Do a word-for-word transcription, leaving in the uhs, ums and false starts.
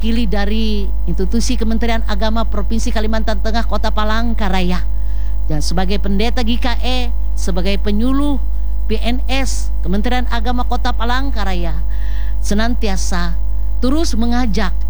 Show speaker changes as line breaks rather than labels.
mewakili dari institusi Kementerian Agama Provinsi Kalimantan Tengah Kota Palangkaraya, dan sebagai pendeta G K E, sebagai penyuluh P N S Kementerian Agama Kota Palangkaraya, senantiasa terus mengajak